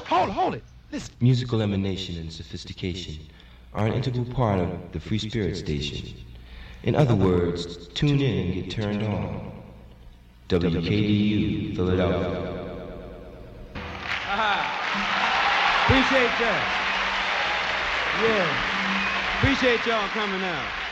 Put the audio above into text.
Hold it. Listen. Musical emanation and sophistication are an integral part of the Free Spirit Station. In other words, tune in and get turned on. WKDU, Philadelphia. Appreciate that. Yeah. Appreciate y'all coming out.